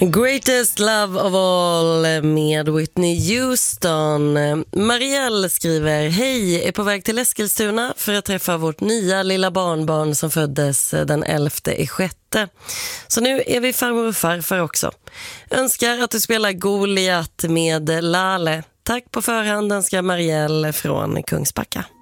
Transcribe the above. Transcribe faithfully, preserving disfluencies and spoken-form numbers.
Greatest Love of All med Whitney Houston. Marielle skriver: hej, är på väg till Eskilstuna för att träffa vårt nya lilla barnbarn som föddes den elfte i sjätte. Så nu är vi farmor och farfar också. Önskar att du spelar Goliat med Lale. Tack på förhand, önskar Marielle från Kungsbacka.